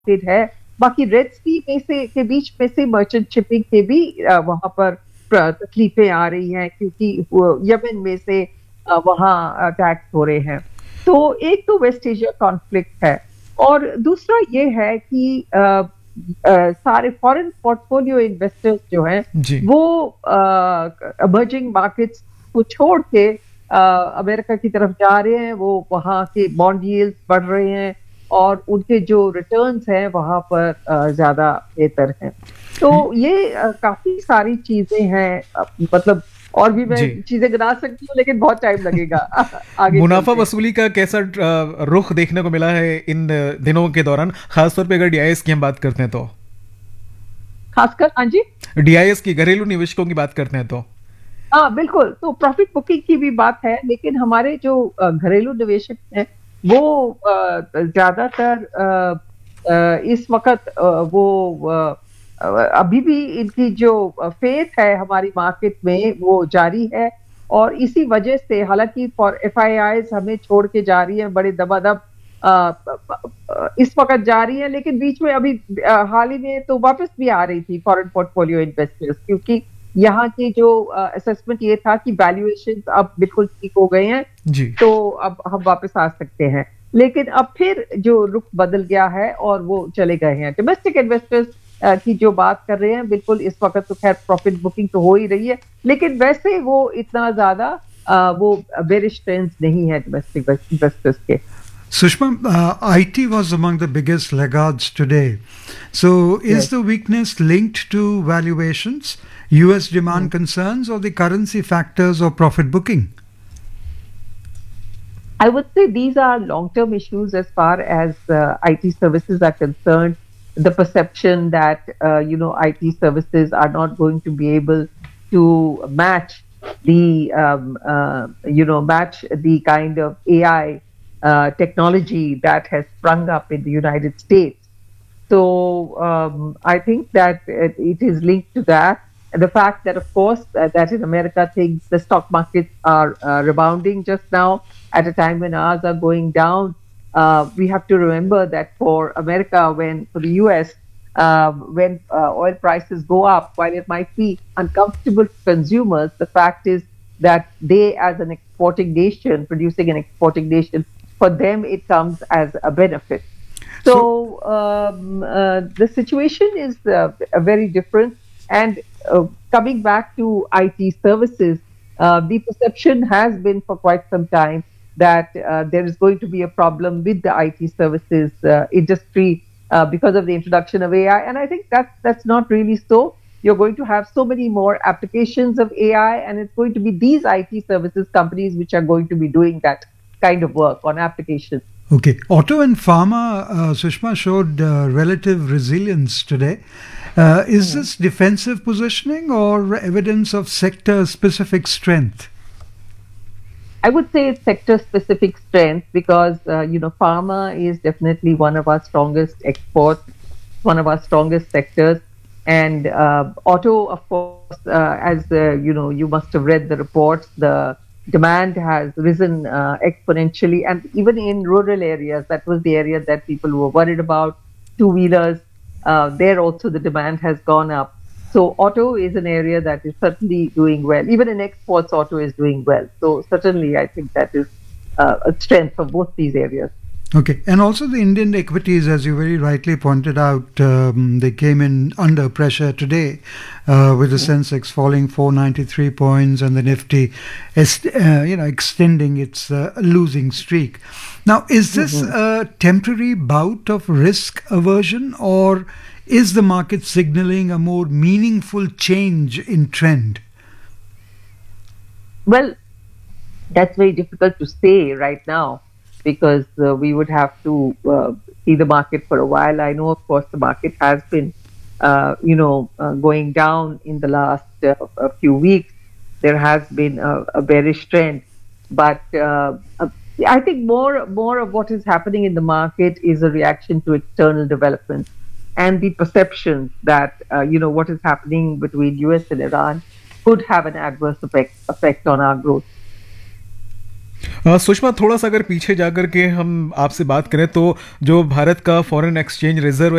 Blockade है। बाकी red सी में से के बीच में से मर्चेंट शिपिंग के भी वहां पर तकलीफें आ रही हैं, क्योंकि यमन में से वहां अटैक्स हो रहे हैं। तो एक तो वेस्ट एशिया कॉन्फ्लिक्ट है, और दूसरा ये है कि सारे फॉरेन पोर्टफोलियो इन्वेस्टर्स जो हैं जी। वो इमर्जिंग मार्केट्स को छोड़ के अमेरिका की तरफ जा रहे हैं। वो वहाँ के बॉन्ड यील्ड्स बढ़ रहे हैं, और उनके जो रिटर्न्स हैं वहां पर ज्यादा बेहतर हैं। तो ये काफी सारी चीजें हैं, मतलब और भी मैं जी। चीजें गिना सकती हूँ, लेकिन बहुत टाइम लगेगा आगे मुनाफा चलते। वसूली का कैसा रुख देखने को मिला है इन दिनों के दौरान, खासतौर पे अगर डीआईएस की हम बात करते हैं तो? खासकर, हाँ जी। डीआईएस की, घरेलू निवेशकों की बात करते हैं तो? हाँ बिल्कुल, तो प्रॉफिट बुकिंग की भी बात है, लेकिन हमारे जो घरेलू निवेशक हैं वो ज्यादातर इस वक्त वो अभी भी इनकी जो फेथ है हमारी मार्केट में वो जारी है। और इसी वजह से, हालांकि फॉर एफआईआईज हमें छोड़ के जा रही है बड़े दबादब इस वक्त जा रही है, लेकिन बीच में अभी हाल ही में तो वापस भी आ रही थी फॉरेन पोर्टफोलियो इन्वेस्टर्स, क्योंकि यहाँ की जो असेसमेंट ये था कि वैल्यूएशन अब बिल्कुल ठीक हो गए हैं, जी। तो अब हम वापस आ सकते हैं। लेकिन अब फिर जो रुख बदल गया है और वो चले गए हैं डोमेस्टिक इन्वेस्टर्स की जो बात कर रहे हैं। बिल्कुल इस वक्त तो खैर प्रॉफिट बुकिंग तो हो ही रही है, लेकिन वैसे वो इतना ज्यादा वो बेरिश ट्रेंड्स नहीं है डोमेस्टिक इन्वेस्टर्स के। Sushma, IT was among the biggest laggards today. So, is Yes. the weakness linked to valuations, US demand concerns, or the currency factors or profit booking? I would say these are long-term issues as far as IT services are concerned. The perception that IT services are not going to be able to match match the kind of AI technology that has sprung up in the United States. So I think that it is linked to that. And the fact that, of course, that in America things, the stock markets are rebounding just now at a time when ours are going down. We have to remember that for America, for the US, when oil prices go up, while it might be uncomfortable for consumers, the fact is that they, as an exporting nation, producing an exporting nation, for them it comes as a benefit. So the situation is very different. And coming back to IT services, the perception has been for quite some time that there is going to be a problem with the IT services industry because of the introduction of AI. And I think that's not really so. You're going to have so many more applications of AI, and it's going to be these IT services companies which are going to be doing that kind of work on applications. Okay. Auto and pharma, Sushma, showed relative resilience today. Is this defensive positioning or evidence of sector specific strength? I would say it's sector specific strength because, pharma is definitely one of our strongest exports, one of our strongest sectors. And auto, of course, as you must have read the reports, the demand has risen exponentially. And even in rural areas, that was the area that people were worried about, two-wheelers, there also the demand has gone up. So auto is an area that is certainly doing well. Even in exports, auto is doing well. So certainly, I think that is a strength for both these areas. Okay, and also the Indian equities, as you very rightly pointed out, they came in under pressure today, with the Sensex falling 493 points and the Nifty, extending its losing streak. Now, is this a temporary bout of risk aversion, or is the market signaling a more meaningful change in trend? Well, that's very difficult to say right now, because we would have to see the market for a while. I know, of course, the market has been, going down in the last a few weeks. There has been a bearish trend, but I think more of what is happening in the market is a reaction to external developments and the perceptions that what is happening between US and Iran could have an adverse effect on our growth. Sushma, थोड़ा सा अगर पीछे जाकर के हम आपसे बात करें तो जो भारत का फॉरेन एक्सचेंज रिजर्व